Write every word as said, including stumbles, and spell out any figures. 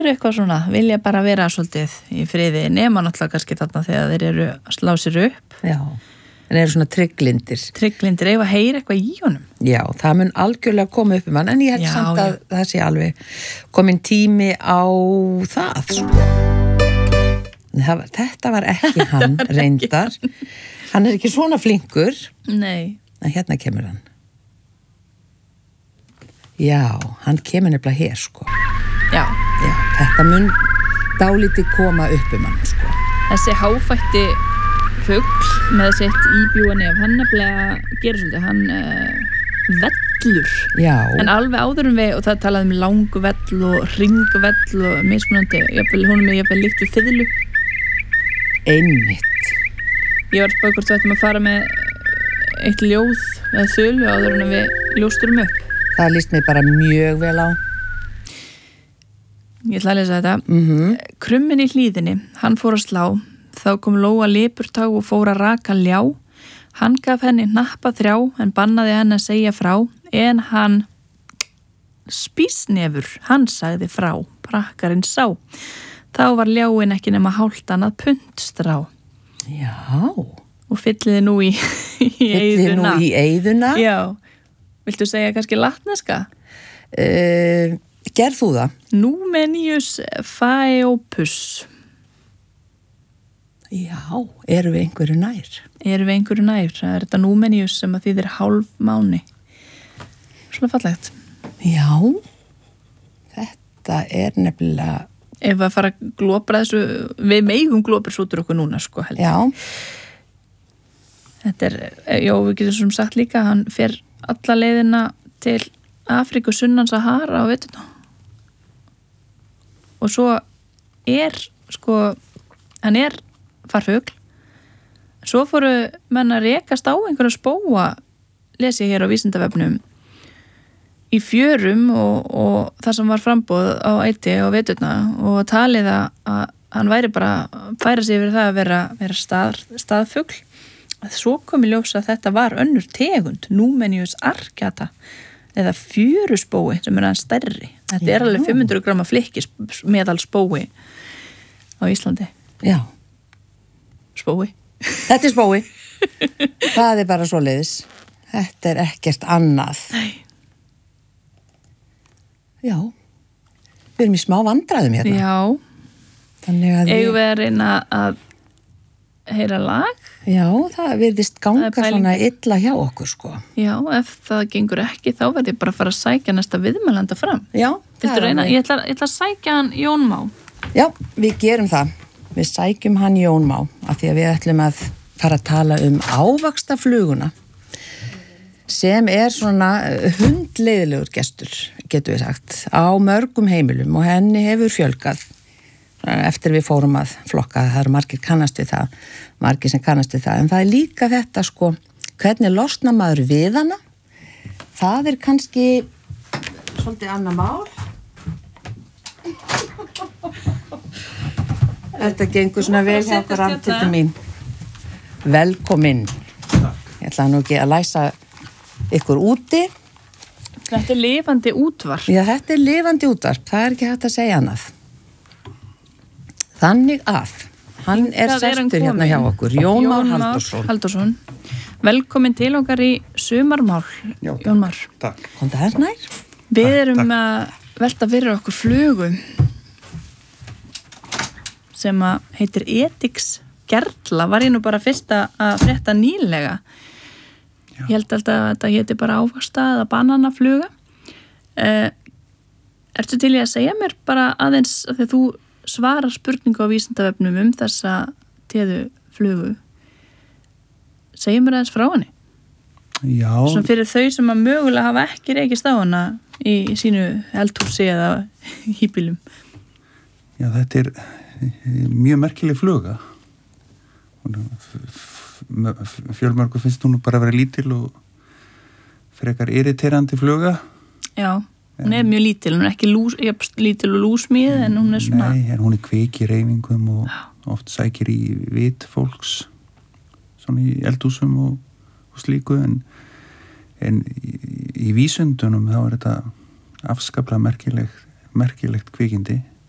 eitthvað svona, vilja bara vera svolítið í friði, nema náttúrulega kannski þarna þegar þeir eru að slá sér upp. Já, en eru svona trygglindir. Trygglindir, ef að heyra eitthvað í honum. Já, það mun algjörlega koma upp um hann, en ég held Já, samt að já. það sé alveg komin tími á það, sko. Það, þetta var ekki hann, var ekki reyndar. Hann er ekki svona flinkur. Nei. En hérna kemur hann. Já, hann kemur nefnilega hér, sko. Já. Já, þetta mun dálítið koma upp um hann, sko. Þessi háfætti fugl með sitt íbjúa nef, hann nefnilega gerir svolítið, hann uh, vellur. Já. En alveg áður um við, og það talaði um langu vell og ringu vell og mismunandi, jafnvel, hún er með jafnvel líkt við fiðlu. Einmitt. Ég var spöð hvort við ættum að fara með eitt ljóð eða þölu áður en við ljósturum upp. Það líst mér bara mjög vel á. Ég ætla að lesa þetta. Mhm. Krummin í hlíðinni, hann fór að slá. Þá kom Lóa lipurtá og fór að raka ljá. Hann gaf henni hnappa þrjá en bannaði henni að segja frá. En hann spísnefur, hann sagði frá. Prakkarinn sá. Þá var ljáin ekki nema hálftan að puntstrá. Já. Og fylliði nú í, í Fylliði nú eyðuna. í eyðuna. Já. Viltu segja kannski latneska? Uh, gerð þú það? Numenius Phaeopus. Já, eru við einhverju nær? Erum við einhverju nær? Það er þetta Numenius sem að þýðir hálf máni. Svona fallegt. Já, þetta er nefnilega... Ef við að fara að glopra þessu, við megum glopra svo út úr okkur núna, sko, held. Já. Þetta er, já, við getum sem sagt líka, hann fer alla leiðina til Afríku sunnan Sahara á veturna. Og svo er, sko, hann er farfugl. Svo fóru menn að rekast á einhverja spóa, lesi ég hér á Vísindavefnum, í fjörum og, og það sem var frambóð á æti á veturna og talið að hann væri bara að færa sig yfir það að vera, vera stað, staðfugl. Svo kom í ljós að þetta var önnur tegund, Numenius arcata, eða fjörusbói sem er aðeins stærri. Þetta Já. Er alveg fimm hundruð gramma flikki meðal spói á Íslandi. Já. Spói. Þetta er spói. Það er bara svoleiðis. Þetta er ekkert annað. Nei. Já. Við erum í smá vandræðum hérna. Já. Þannig að Eigum við að reyna að heyra lag? Já, það virðist ganga Það er svona illa hjá okkur, sko. Já, ef það gengur ekki þá verð ég bara að fara að sækja næsta viðmælanda fram. Já. Viltu reyna? Ég ætla, ég ætla að sækja hann Jón Má. Já, við gerum það. Við sækjum hann Jón Má af því að við ætlum að fara að tala um ávaxtafluguna sem er svona hundleiðilegur gestur, getur við sagt, á mörgum heimilum og henni hefur fjölgað eftir við fórum að flokka. Það eru margir kannast við það, margir sem kannast við það, en það er líka þetta, sko, hvernig losna maður við hana. Það er kannski svolítið annað mál. Þetta gengur svona vel hjá okkur aftildu mín. Velkomin. Ég ætla nú ekki að læsa ykkur úti. Þetta er lifandi útvarp. Já, þetta er lifandi útvarp. Það er ekki hægt að segja annað. Þannig að hann er sestur hérna hjá okkur. Jón Már Halldórsson. Halldórsson. Velkomin til okkar í sumarmál, Já, Jón Már. Takk. Kom það hérna nær? Við erum takk. að velta fyrir okkur flugu sem að heitir Etix Gerla. Var ég nú bara fyrst að frétta nýlega. Já. Ég held alltaf að þetta heiti bara ávaxta eða bananafluga. Uh, ertu til í að segja mér bara aðeins að því að þú svarar spurningu á Vísindavefnum um þessa téðu flugu. Segja mér aðeins frá henni. Já. Svona fyrir þau sem að mögulega hafa ekki reykist á hana í, í sínu eldhúsi eða híbílum. Já, þetta er mjög merkileg fluga. Fjölmörgu finnst hún bara að vera lítil og frekar irriterandi fluga. Já, hún er mjög lítil, hún er ekki lús, lítil og lúsmíð en hún er svona... Nei, en hún er kveik í reyfingum og oft sækir í vit fólks svona í eldhúsum og, og slíku en, en í, í vísundunum þá er þetta afskaplega merkilegt, merkilegt kvikindi